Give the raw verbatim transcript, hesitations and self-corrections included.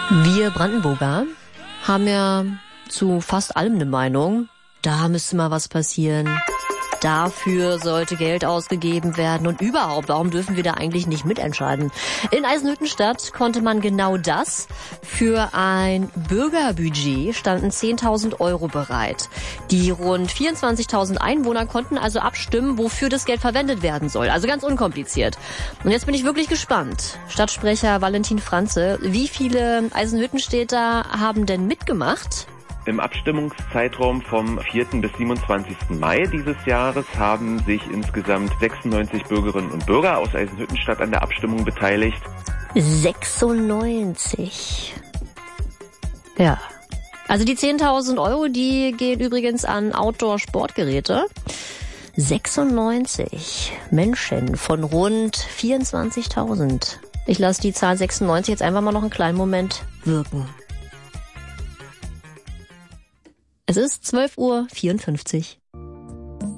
Wir Brandenburger haben ja zu fast allem eine Meinung. Da müsste mal was passieren. Dafür sollte Geld ausgegeben werden. Und überhaupt, warum dürfen wir da eigentlich nicht mitentscheiden? In Eisenhüttenstadt konnte man genau das. Für ein Bürgerbudget standen zehntausend Euro bereit. Die rund vierundzwanzigtausend Einwohner konnten also abstimmen, wofür das Geld verwendet werden soll. Also ganz unkompliziert. Und jetzt bin ich wirklich gespannt. Stadtsprecher Valentin Franze, wie viele Eisenhüttenstädter haben denn mitgemacht? Im Abstimmungszeitraum vom vierten bis siebenundzwanzigsten Mai dieses Jahres haben sich insgesamt sechsundneunzig Bürgerinnen und Bürger aus Eisenhüttenstadt an der Abstimmung beteiligt. sechsundneunzig. Ja. Also die zehntausend Euro, die gehen übrigens an Outdoor-Sportgeräte. sechsundneunzig Menschen von rund vierundzwanzigtausend. Ich lasse die Zahl sechsundneunzig jetzt einfach mal noch einen kleinen Moment wirken. Es ist zwölf Uhr vierundfünfzig.